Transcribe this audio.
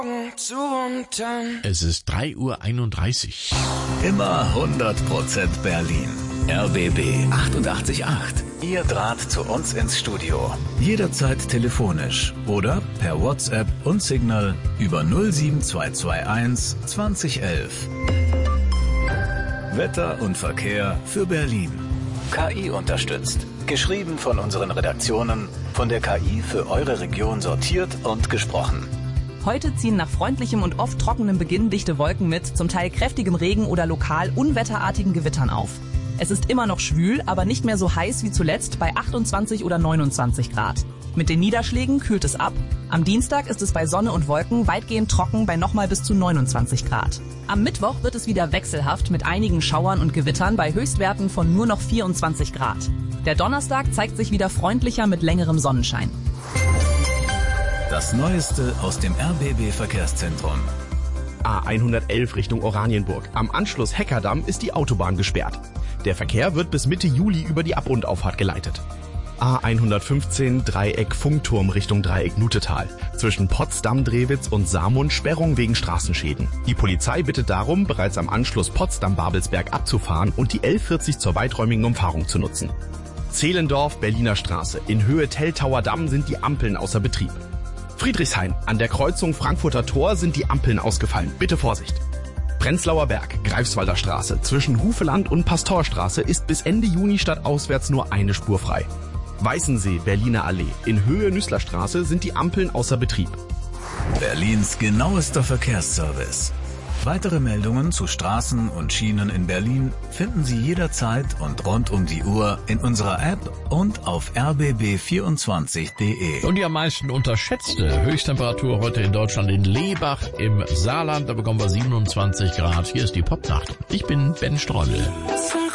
Es ist 3:31 Uhr. Immer 100% Berlin. RBB 88.8. Ihr Draht zu uns ins Studio. Jederzeit telefonisch oder per WhatsApp und Signal über 07221 2011. Wetter und Verkehr für Berlin. KI unterstützt. Geschrieben von unseren Redaktionen, von der KI für eure Region sortiert und gesprochen. Heute ziehen nach freundlichem und oft trockenem Beginn dichte Wolken mit zum Teil kräftigem Regen oder lokal unwetterartigen Gewittern auf. Es ist immer noch schwül, aber nicht mehr so heiß wie zuletzt bei 28 oder 29 Grad. Mit den Niederschlägen kühlt es ab. Am Dienstag ist es bei Sonne und Wolken weitgehend trocken bei nochmal bis zu 29 Grad. Am Mittwoch wird es wieder wechselhaft mit einigen Schauern und Gewittern bei Höchstwerten von nur noch 24 Grad. Der Donnerstag zeigt sich wieder freundlicher mit längerem Sonnenschein. Das Neueste aus dem RBB-Verkehrszentrum. A111 Richtung Oranienburg. Am Anschluss Heckerdamm ist die Autobahn gesperrt. Der Verkehr wird bis Mitte Juli über die Ab- und Auffahrt geleitet. A115 Dreieck Funkturm Richtung Dreieck Nutetal. Zwischen Potsdam-Drewitz und Samund Sperrung wegen Straßenschäden. Die Polizei bittet darum, bereits am Anschluss Potsdam-Babelsberg abzufahren und die L40 zur weiträumigen Umfahrung zu nutzen. Zehlendorf, Berliner Straße. In Höhe Teltauer Damm sind die Ampeln außer Betrieb. Friedrichshain. An der Kreuzung Frankfurter Tor sind die Ampeln ausgefallen. Bitte Vorsicht. Prenzlauer Berg, Greifswalder Straße. Zwischen Hufeland und Pastorstraße ist bis Ende Juni stadtauswärts nur eine Spur frei. Weißensee, Berliner Allee. In Höhe Nüßlerstraße sind die Ampeln außer Betrieb. Berlins genauester Verkehrsservice. Weitere Meldungen zu Straßen und Schienen in Berlin finden Sie jederzeit und rund um die Uhr in unserer App und auf rbb24.de. Und die am meisten unterschätzte Höchsttemperatur heute in Deutschland in Lebach im Saarland. Da bekommen wir 27 Grad. Hier ist die Popnacht. Ich bin Ben Streubel.